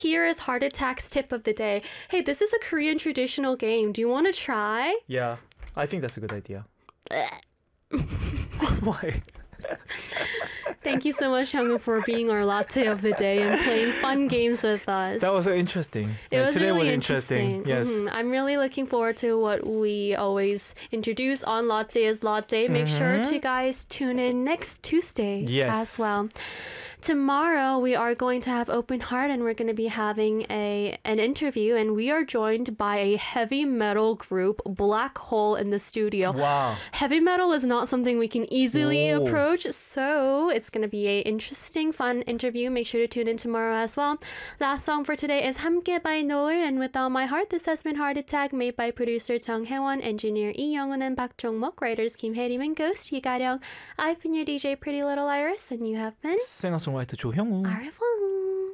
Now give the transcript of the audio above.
Here is Heart Attack's tip of the day. Hey, this is a Korean traditional game. Do you want to try? Yeah, I think that's a good idea. Why? Thank you so much, Hyungwoo, for being our latte of the day and playing fun games with us. That was so interesting. It was Today really was interesting. Yes. I'm really looking forward to what we always introduce on Latte is Latte. Make sure to guys tune in next Tuesday as well. Tomorrow we are going to have Open Heart and we're going to be having an interview, and we are joined by a heavy metal group, Black Hole, in the studio. Wow. Heavy metal is not something we can easily approach, so it's going to be a interesting, fun interview. Make sure to tune in tomorrow as well. Last song for today is 함께 by Noel and With All My Heart. This has been Heart Attack, made by producer Jung Haewon, engineer Lee Young-un and Park Jong-mok, writers Kim Hae-rim and Ghost Yigaryong. I've been your DJ Pretty Little Iris, and you have been 싱어송라이터 조형우. Au revoir.